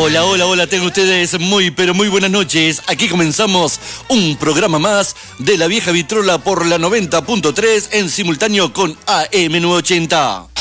Hola, hola, hola, tengan ustedes muy, pero muy buenas noches. Aquí comenzamos un programa más de La Vieja Vitrola por la 90.3 en simultáneo con AM 980.